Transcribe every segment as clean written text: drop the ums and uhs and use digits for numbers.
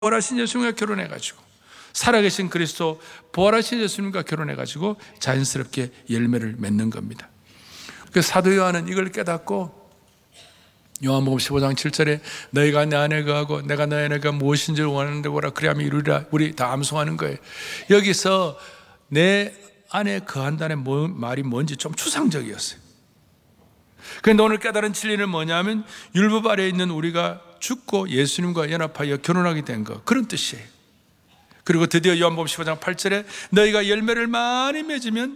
부활하신 예수님과 결혼해가지고, 살아계신 그리스도 부활하신 예수님과 결혼해가지고 자연스럽게 열매를 맺는 겁니다. 그 사도 요한은 이걸 깨닫고 요한복음 15장 7절에 너희가 내 안에 거하고 내가 너희 안에 거 무엇인지를 원하는 대로 오라 그리하면 이루리라, 우리 다 암송하는 거예요. 여기서 내 안에 거한다는 말이 뭔지 좀 추상적이었어요. 그런데 오늘 깨달은 진리는 뭐냐면 율법 아래에 있는 우리가 죽고 예수님과 연합하여 결혼하게 된 것, 그런 뜻이에요. 그리고 드디어 요한복음 15장 8절에 너희가 열매를 많이 맺으면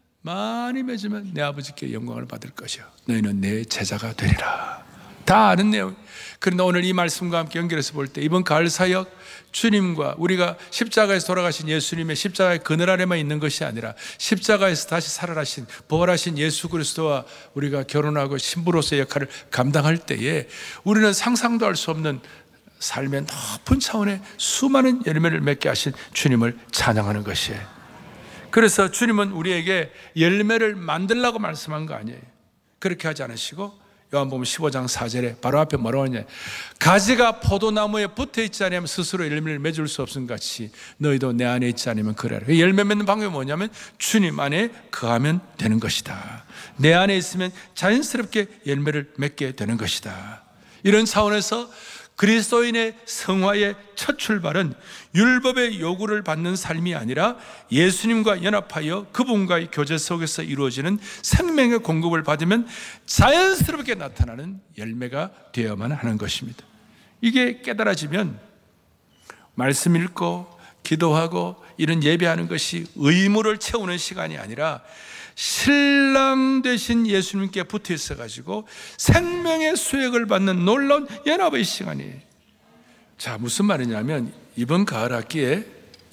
내 아버지께 영광을 받을 것이요 너희는 내 제자가 되리라. 다 아는 내용. 그런데 오늘 이 말씀과 함께 연결해서 볼 때 이번 가을 사역, 주님과 우리가 십자가에서 돌아가신 예수님의 십자가의 그늘 아래만 있는 것이 아니라 십자가에서 다시 살아나신 부활하신 예수 그리스도와 우리가 결혼하고 신부로서의 역할을 감당할 때에 우리는 상상도 할 수 없는 삶의 높은 차원의 수많은 열매를 맺게 하신 주님을 찬양하는 것이에요. 그래서 주님은 우리에게 열매를 만들라고 말씀한 거 아니에요. 그렇게 하지 않으시고 요한복음 15장 4절에 바로 앞에 뭐라고 하냐, 가지가 포도나무에 붙어 있지 않으면 스스로 열매를 맺을 수 없음 같이 너희도 내 안에 있지 않으면 그래라. 열매 맺는 방법이 뭐냐면 주님 안에 거하면 되는 것이다. 내 안에 있으면 자연스럽게 열매를 맺게 되는 것이다. 이런 차원에서 그리스도인의 성화의 첫 출발은 율법의 요구를 받는 삶이 아니라 예수님과 연합하여 그분과의 교제 속에서 이루어지는 생명의 공급을 받으면 자연스럽게 나타나는 열매가 되어야만 하는 것입니다. 이게 깨달아지면 말씀 읽고 기도하고 이런 예배하는 것이 의무를 채우는 시간이 아니라 신랑 되신 예수님께 붙어 있어가지고 생명의 수액을 받는 놀라운 연합의 시간이에요. 자, 무슨 말이냐면 이번 가을 학기에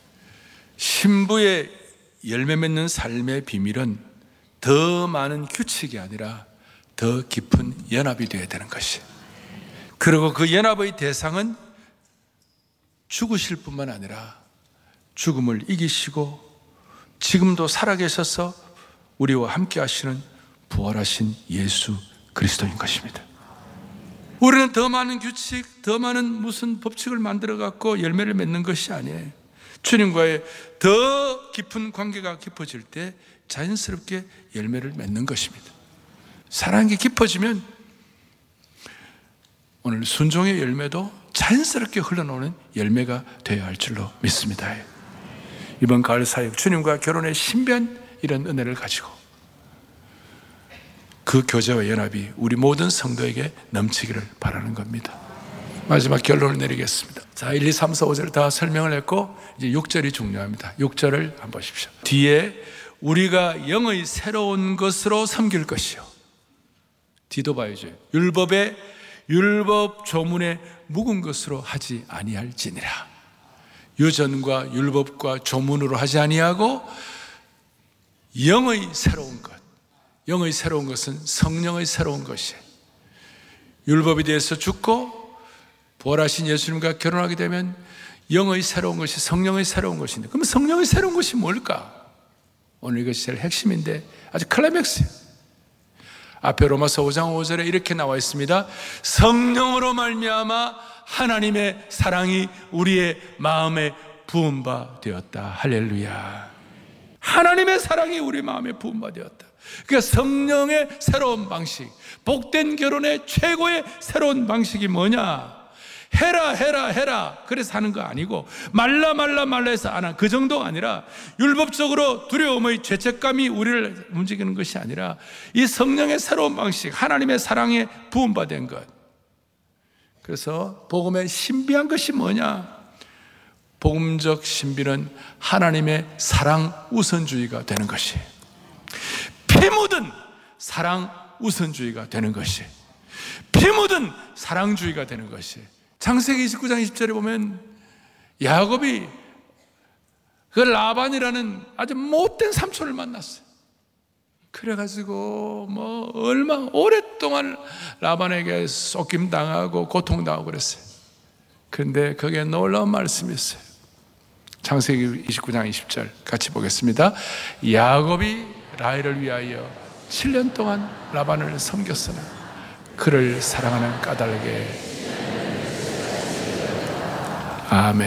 신부의 열매 맺는 삶의 비밀은 더 많은 규칙이 아니라 더 깊은 연합이 되어야 되는 것이에요. 그리고 그 연합의 대상은 죽으실 뿐만 아니라 죽음을 이기시고 지금도 살아계셔서 우리와 함께 하시는 부활하신 예수 그리스도인 것입니다. 우리는 더 많은 규칙, 더 많은 무슨 법칙을 만들어 갖고 열매를 맺는 것이 아니에요. 주님과의 더 깊은 관계가 깊어질 때 자연스럽게 열매를 맺는 것입니다. 사랑이 깊어지면 오늘 순종의 열매도 자연스럽게 흘러나오는 열매가 되어야 할 줄로 믿습니다. 이번 가을 사역, 주님과 결혼의 신비한 이런 은혜를 가지고 그 교제와 연합이 우리 모든 성도에게 넘치기를 바라는 겁니다. 마지막 결론을 내리겠습니다. 자, 1, 2, 3, 4, 5절 다 설명을 했고 이제 6절이 중요합니다. 6절을 한번 보십시오. 뒤에 우리가 영의 새로운 것으로 섬길 것이요. 뒤도 봐야죠. 율법 조문에 묵은 것으로 하지 아니할지니라. 유전과 율법과 조문으로 하지 아니하고 영의 새로운 것, 영의 새로운 것은 성령의 새로운 것이에요. 율법에 대해서 죽고 부활하신 예수님과 결혼하게 되면 영의 새로운 것이 성령의 새로운 것인데, 그럼 성령의 새로운 것이 뭘까? 오늘 이것이 제일 핵심인데 아주 클라이맥스예요. 앞에 로마서 5장 5절에 이렇게 나와 있습니다. 성령으로 말미암아 하나님의 사랑이 우리의 마음에 부은 바 되었다. 할렐루야. 하나님의 사랑이 우리 마음에 부은 바 되었다. 그러니까 성령의 새로운 방식, 복된 결혼의 최고의 새로운 방식이 뭐냐? 해라 그래서 하는 거 아니고 말라 해서 안 하는 그 정도가 아니라 율법적으로 두려움의 죄책감이 우리를 움직이는 것이 아니라 이 성령의 새로운 방식, 하나님의 사랑에 부은 바 된 것. 그래서 복음의 신비한 것이 뭐냐? 복음적 신비는 하나님의 사랑 우선주의가 되는 것이에요. 피 묻은 사랑 우선주의가 되는 것이에요. 피 묻은 사랑주의가 되는 것이에요. 창세기 29장 20절에 보면 야곱이 그 라반이라는 아주 못된 삼촌을 만났어요. 그래가지고 얼마 오랫동안 라반에게 속김당하고 고통당하고 그랬어요. 그런데 거기에 놀라운 말씀이 있어요. 창세기 29장 20절 같이 보겠습니다. 야곱이 라헬을 위하여 7년 동안 라반을 섬겼으나 그를 사랑하는 까닭에 아멘.